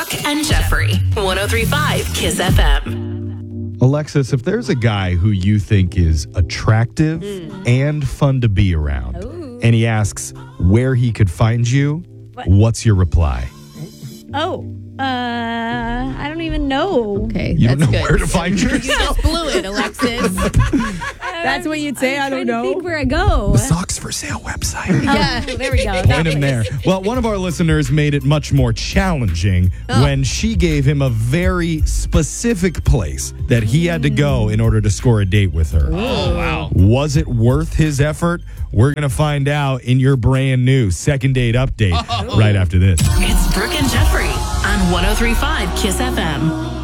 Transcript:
Brooke and Jeffrey. 103.5 Kiss FM. Alexis, if there's a guy who you think is attractive and fun to be around, and he asks where he could find you, what's your reply? I don't even know. Okay, You don't that's know good. where to find You yourself? just blew it, Alexis. That's what you'd say. I don't know. Think where I go. The Socks for Sale website. Yeah. There we go. Point him there. Well, one of our listeners made it much more challenging when she gave him a very specific place that he had to go in order to score a date with her. Oh, wow. Was it worth his effort? We're going to find out in your brand new second date update right after this. It's Brooke and Jeffrey on 103.5 Kiss FM.